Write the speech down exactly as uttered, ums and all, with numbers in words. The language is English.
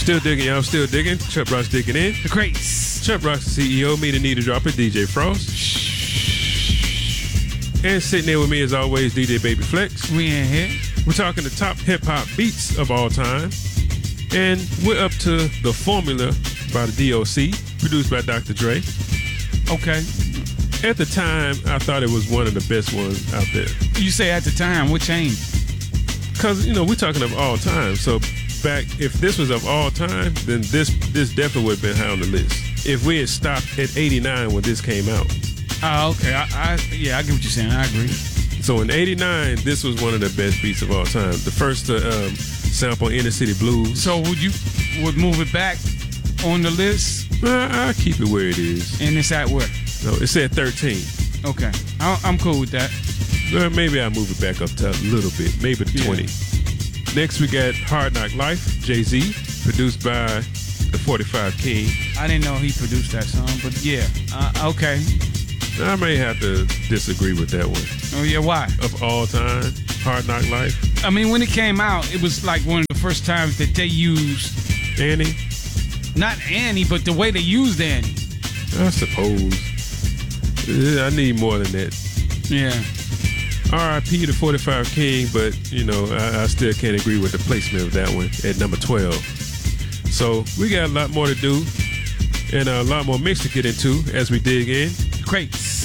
Still digging, y'all. Still digging. Chuck Ross digging in. The crates. Chuck Ross, the C E O. Me, the Need to Drop It, D J Frost. And sitting there with me, as always, D J Baby Flex. We in here. We're talking the top hip-hop beats of all time. And we're up to The Formula by the D O C, produced by Doctor Dre. Okay. At the time, I thought it was one of the best ones out there. You say at the time, what changed? Because, you know, we're talking of all time. So back, if this was of all time, then this this definitely would have been high on the list. If we had stopped at eighty-nine when this came out. Oh, okay. I, I Yeah, I get what you're saying. I agree. So in eighty-nine, this was one of the best beats of all time. The first to um, sample Inner City Blues. So would you would move it back on the list? Uh, I'll keep it where it is. And it's at where? No, it said thirteen. Okay. I, I'm cool with that. Uh, maybe I'll move it back up to a little bit. Maybe to Yeah. twenty. Next, we got Hard Knock Life, Jay-Z, produced by the forty-five King. I didn't know he produced that song, but yeah. Uh, okay. I may have to disagree with that one. Oh, yeah, why? Of all time, Hard Knock Life. I mean, when it came out, it was like one of the first times that they used, Annie, not Annie, but the way they used Annie. I suppose. Uh, I need more than that. Yeah. R I P to forty-five King, but, you know, I, I still can't agree with the placement of that one at number twelve. So we got a lot more to do and a lot more mix to get into as we dig in. Crates.